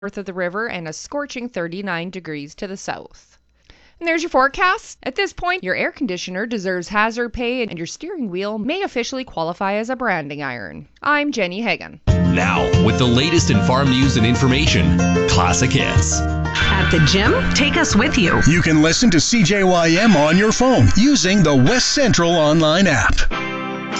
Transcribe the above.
north of the river and a scorching 39 degrees to the south. And there's your forecast. At this point, your air conditioner deserves hazard pay and your steering wheel may officially qualify as a branding iron. I'm Jenny Hagan. Now, with the latest in farm news and information, Classic Hits. At the gym, take us with you. You can listen to CJYM on your phone using the West Central online app.